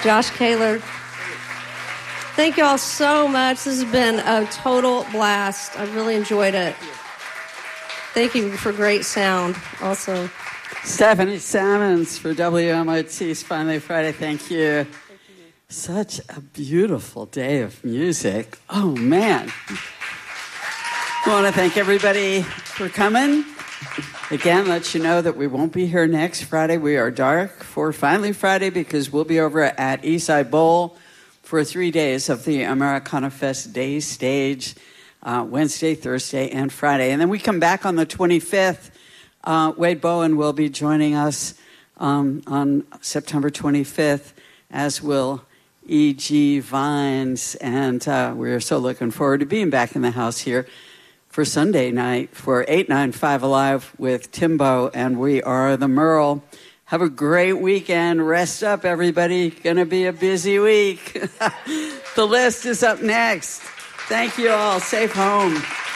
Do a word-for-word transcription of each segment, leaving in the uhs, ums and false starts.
Josh Kaler. Thank you all so much. This has been a total blast. I really enjoyed it. Thank you for great sound also. Stephanie Salmons for W M O T's Finally Friday. Thank you. Such a beautiful day of music. Oh, man. I want to thank everybody for coming. Again, let you know that we won't be here next Friday. We are dark for Finally Friday because we'll be over at Eastside Bowl for three days of the Americana Fest Day Stage, uh, Wednesday, Thursday, and Friday. And then we come back on the twenty-fifth. Uh, Wade Bowen will be joining us um, on September twenty-fifth, as will E G. Vines. And uh, we're so looking forward to being back in the house here for Sunday night for eight ninety-five Alive with Timbo, and we are the Merle. Have a great weekend. Rest up, everybody. Gonna be a busy week. The list is up next. Thank you all. Safe home.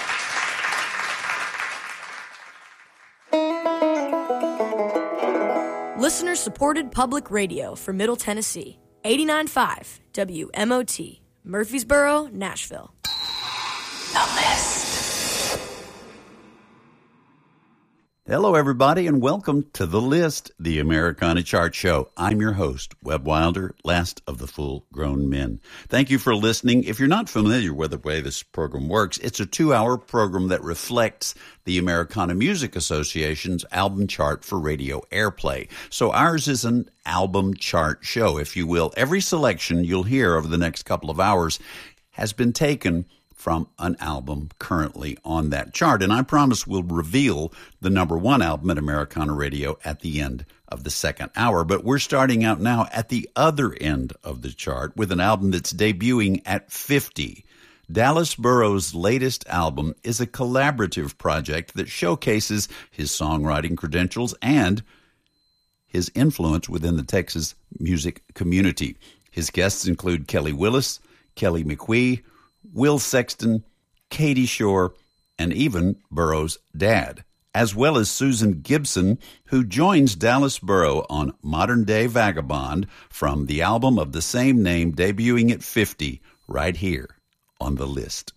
Listener-supported public radio for Middle Tennessee. eighty-nine point five W M O T, Murfreesboro, Nashville. The List. Hello, everybody, and welcome to The List, the Americana Chart Show. I'm your host, Webb Wilder, last of the full-grown men. Thank you for listening. If you're not familiar with the way this program works, it's a two-hour program that reflects the Americana Music Association's album chart for radio airplay. So ours is an album chart show, if you will. Every selection you'll hear over the next couple of hours has been taken from an album currently on that chart. And I promise we'll reveal the number one album at Americana Radio at the end of the second hour. But we're starting out now at the other end of the chart with an album that's debuting at fifty. Dallas Burrows' latest album is a collaborative project that showcases his songwriting credentials and his influence within the Texas music community. His guests include Kelly Willis, Kelly McQuee, Will Sexton, Katie Shore, and even Burrows' dad, as well as Susan Gibson, who joins Dallas Burrow on Modern Day Vagabond from the album of the same name debuting at fifty right here on The List.